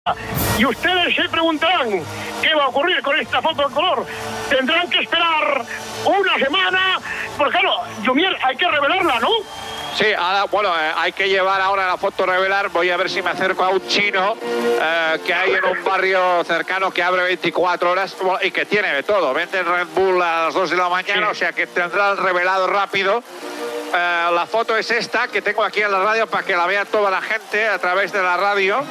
Y ustedes se preguntarán qué va a ocurrir con esta foto en color. Tendrán que esperar una semana, porque claro, Llumier, hay que revelarla, ¿no? Sí, ahora, bueno, hay que llevar ahora la foto revelar. Voy a ver si me acerco a un chino que hay en un barrio cercano que abre 24 horas y que tiene de todo. Vende Red Bull a las 2 de la mañana, sí. O sea que tendrá el revelado rápido. La foto es esta, que tengo aquí en la radio para que la vea toda la gente a través de la radio.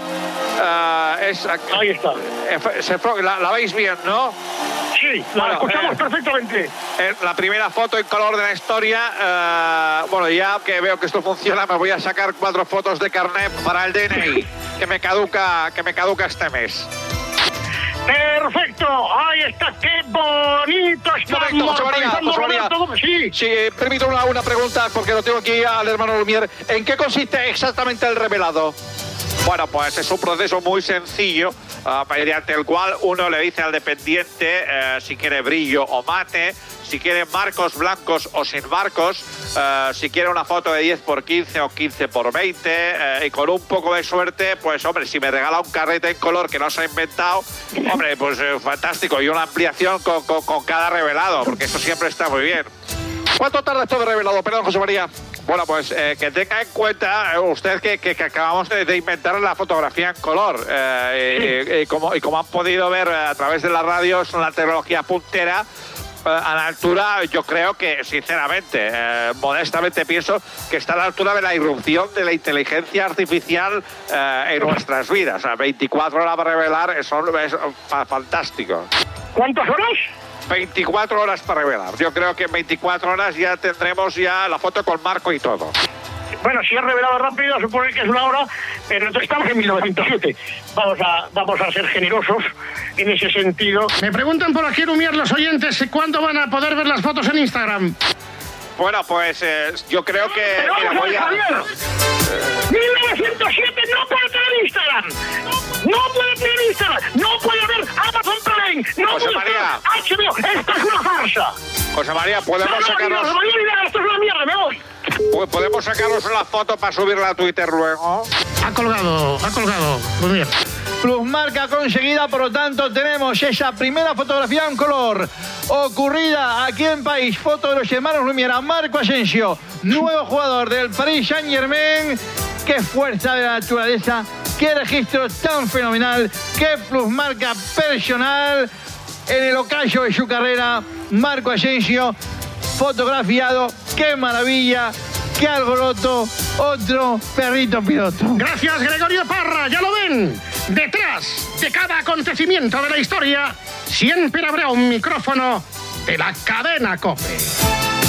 Ahí está. La veis bien, ¿no? Sí, la escuchamos perfectamente. La primera foto en color de la historia. Bueno, ya que veo que esto funciona, me voy a sacar 4 fotos de carnet para el DNI, que me caduca este mes. Perfecto, ahí está, qué bonito está. José María. Sí, permito una pregunta, porque lo tengo aquí al hermano Lumier. ¿En qué consiste exactamente el revelado? Bueno, pues es un proceso muy sencillo, mediante el cual uno le dice al dependiente si quiere brillo o mate, si quiere marcos blancos o sin marcos, si quiere una foto de 10×15 o 15×20, y con un poco de suerte, pues hombre, si me regala un carrete en color que no se ha inventado, hombre, pues fantástico, y una ampliación con cada revelado, porque eso siempre está muy bien. ¿Cuánto tarda esto de revelado? Perdón, José María. Bueno, pues que tenga en cuenta usted que acabamos de inventar la fotografía en color. Y como han podido ver a través de la radio, es una tecnología puntera. A la altura, yo creo que, sinceramente, modestamente pienso que está a la altura de la irrupción de la inteligencia artificial en nuestras vidas. O sea, 24 horas para revelar, eso es fantástico. ¿Cuántas horas? 24 horas para revelar. Yo creo que en 24 horas ya tendremos ya la foto con marco y todo. Bueno, si es revelado rápido, supone que es una hora, pero entonces estamos en 1907. Vamos a ser generosos en ese sentido. Me preguntan por aquí, Lumier, los oyentes, ¿cuándo van a poder ver las fotos en Instagram? Bueno, pues yo creo que... Pero vamos a ver, Javier. 1907 no puede tener Instagram. No puede tener Instagram. No puede haber Amazon Prime. No José puede María. tener HBO. Esto es una farsa. José María, podemos sacarnos... Esto es una mierda, me voy. Pues podemos sacarnos una foto para subirla a Twitter luego. Ha colgado, Lumier. Plusmarca conseguida, por lo tanto tenemos esa primera fotografía en color ocurrida aquí en País. Foto de los hermanos Lumier a Marco Asensio, nuevo jugador del Paris Saint-Germain. Qué fuerza de la naturaleza, qué registro tan fenomenal, qué plusmarca personal en el ocaso de su carrera. Marco Asensio fotografiado, qué maravilla, qué alboroto, otro perrito piloto. Gracias, Gregorio Parra, ya lo ven. Detrás de cada acontecimiento de la historia siempre habrá un micrófono de la cadena COPE.